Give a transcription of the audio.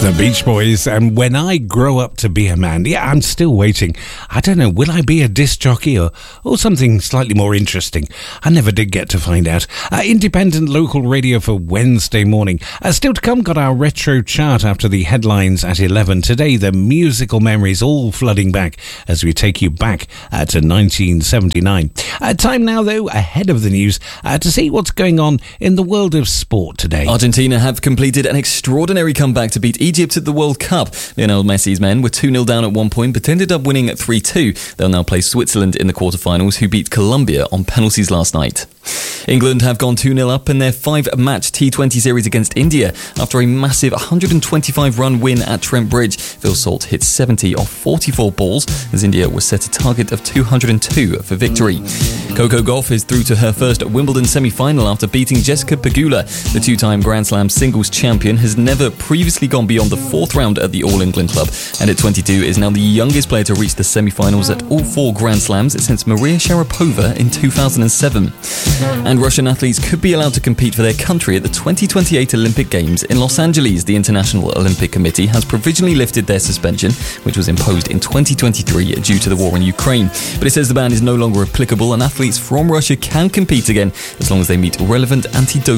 The Beach Boys, and When I Grow Up to Be a Man. Yeah, I'm still waiting. I don't know, will I be a disc jockey or something slightly more interesting? I never did get to find out. Independent local radio for Wednesday morning. Still to come, got our retro chart after the headlines at 11. Today, the musical memories all flooding back as we take you back to 1979. Time now, though, ahead of the news, to see what's going on in the world of sport today. Argentina have completed an extraordinary comeback to beat Egypt at the World Cup. Lionel Messi's men were 2-0 down at one point, but ended up winning at 3-2. They'll now play Switzerland in the quarterfinals, who beat Colombia on penalties last night. England have gone 2-0 up in their 5-match T20 series against India after a massive 125-run win at Trent Bridge. Phil Salt hit 70 off 44 balls as India was set a target of 202 for victory. Coco Gauff is through to her first Wimbledon semi-final after beating Jessica Pegula. The two-time Grand Slam singles champion has never previously gone beyond the fourth round at the All England Club, and at 22 is now the youngest player to reach the semi-finals at all four Grand Slams since Maria Sharapova in 2007. And Russian athletes could be allowed to compete for their country at the 2028 Olympic Games in Los Angeles. The International Olympic Committee has provisionally lifted their suspension, which was imposed in 2023 due to the war in Ukraine. But it says the ban is no longer applicable and athletes from Russia can compete again as long as they meet relevant anti-doping